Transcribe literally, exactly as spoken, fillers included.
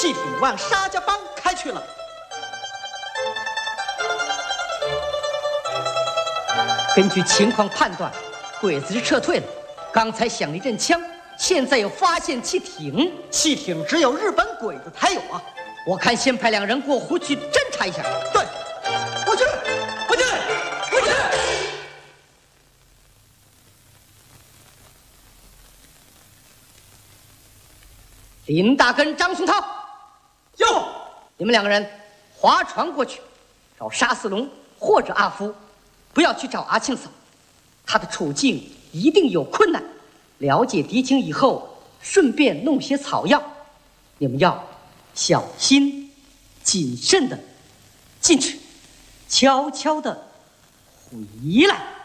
弃品往沙家浜开去了。 根据情况判断，鬼子是撤退了。刚才响了一阵枪，现在又发现汽艇， 汽艇只有日本鬼子才有啊！ 我看先派两人过湖去侦查一下。 对，我去，我去，我去。 林大跟张松涛， 哟， 你们两个人划船过去，找沙四龙或者阿福，不要去找阿庆嫂，她的处境一定有困难。了解敌情以后，顺便弄些草药。你们要小心、谨慎的进去，悄悄的回来。